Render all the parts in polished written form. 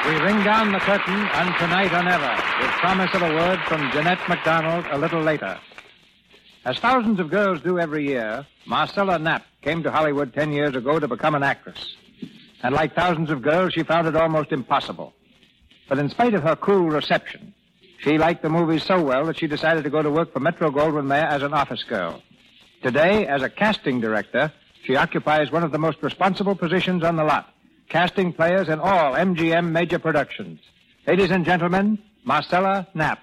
We ring down the curtain on Tonight or Never, with promise of a word from Jeanette MacDonald a little later. As thousands of girls do every year, Marcella Knapp came to Hollywood 10 years ago to become an actress. And like thousands of girls, she found it almost impossible. But in spite of her cool reception, she liked the movies so well that she decided to go to work for Metro-Goldwyn-Mayer as an office girl. Today, as a casting director, she occupies one of the most responsible positions on the lot, casting players in all MGM major productions. Ladies and gentlemen, Marcella Knapp.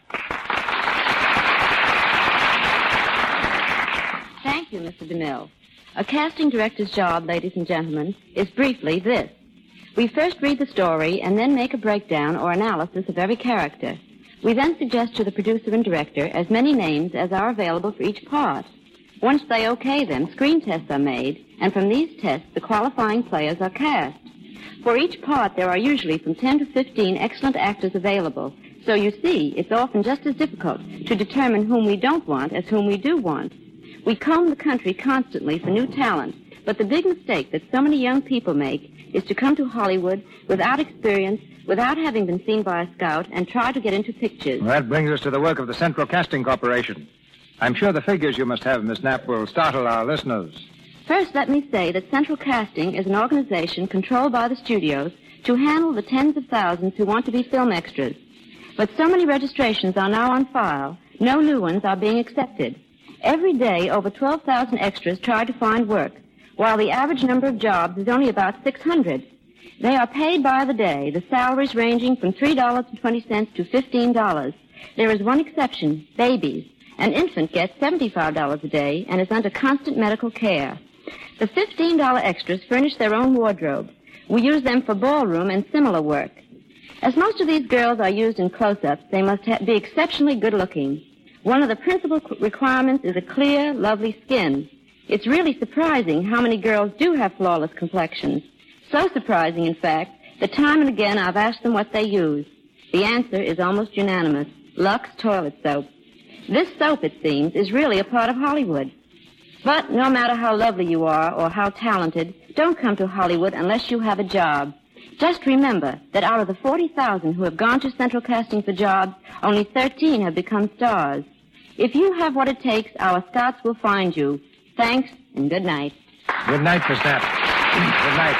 Thank you, Mr. DeMille. A casting director's job, ladies and gentlemen, is briefly this. We first read the story and then make a breakdown or analysis of every character. We then suggest to the producer and director as many names as are available for each part. Once they okay them, screen tests are made, and from these tests, the qualifying players are cast. For each part, there are usually from 10 to 15 excellent actors available. So you see, it's often just as difficult to determine whom we don't want as whom we do want. We comb the country constantly for new talent, but the big mistake that so many young people make is to come to Hollywood without experience, without having been seen by a scout, and try to get into pictures. Well, that brings us to the work of the Central Casting Corporation. I'm sure the figures you must have, Miss Knapp, will startle our listeners. First, let me say that Central Casting is an organization controlled by the studios to handle the tens of thousands who want to be film extras. But so many registrations are now on file, no new ones are being accepted. Every day, over 12,000 extras try to find work, while the average number of jobs is only about 600. They are paid by the day, the salaries ranging from $3.20 to $15. There is one exception, babies. An infant gets $75 a day and is under constant medical care. The $15 extras furnish their own wardrobe. We use them for ballroom and similar work. As most of these girls are used in close-ups, they must be exceptionally good-looking. One of the principal requirements is a clear, lovely skin. It's really surprising how many girls do have flawless complexions. So surprising, in fact, that time and again I've asked them what they use. The answer is almost unanimous. Lux toilet soap. This soap, it seems, is really a part of Hollywood. But no matter how lovely you are or how talented, don't come to Hollywood unless you have a job. Just remember that out of the 40,000 who have gone to Central Casting for jobs, only 13 have become stars. If you have what it takes, our scouts will find you. Thanks, and good night. Good night, Miss Knapp. Good night.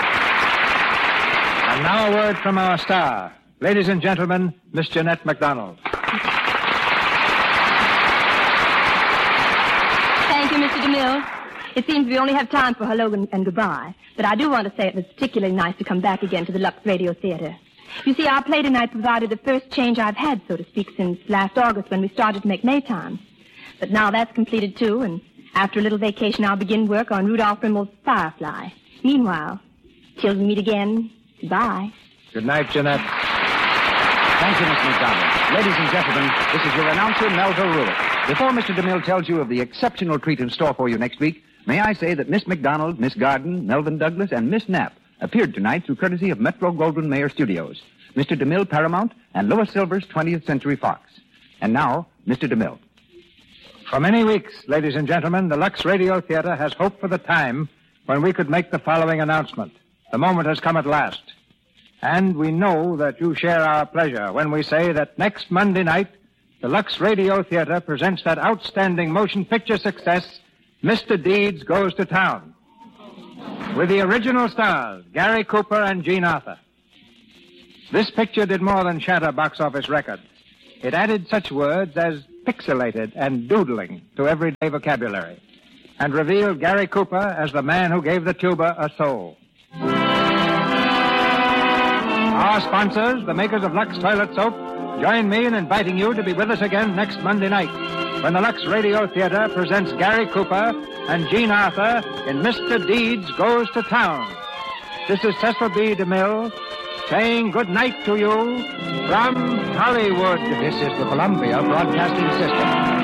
And now a word from our star. Ladies and gentlemen, Miss Jeanette MacDonald. Thank you, Mr. DeMille. It seems we only have time for hello and goodbye, but I do want to say it was particularly nice to come back again to the Lux Radio Theater. You see, our play tonight provided the first change I've had, so to speak, since last August when we started to make Maytime. But now that's completed, too, and after a little vacation, I'll begin work on Rudolph Rimmel's Firefly. Meanwhile, till we meet again, goodbye. Good night, Jeanette. Thank you, Miss MacDonald. Ladies and gentlemen, this is your announcer, Melville Ruick. Before Mr. DeMille tells you of the exceptional treat in store for you next week, may I say that Miss MacDonald, Miss Garden, Melvin Douglas, and Miss Knapp appeared tonight through courtesy of Metro-Goldwyn-Mayer Studios, Mr. DeMille Paramount, and Louis Silver's 20th Century Fox. And now, Mr. DeMille. For many weeks, ladies and gentlemen, the Lux Radio Theater has hoped for the time when we could make the following announcement. The moment has come at last. And we know that you share our pleasure when we say that next Monday night, the Lux Radio Theater presents that outstanding motion picture success, Mr. Deeds Goes to Town, with the original stars, Gary Cooper and Jean Arthur. This picture did more than shatter box office records. It added such words as pixelated and doodling to everyday vocabulary, and revealed Gary Cooper as the man who gave the tuba a soul. Our sponsors, the makers of Lux Toilet Soap, join me in inviting you to be with us again next Monday night when the Lux Radio Theater presents Gary Cooper and Jean Arthur in Mr. Deeds Goes to Town. This is Cecil B. DeMille saying good night to you from Hollywood. This is the Columbia Broadcasting System.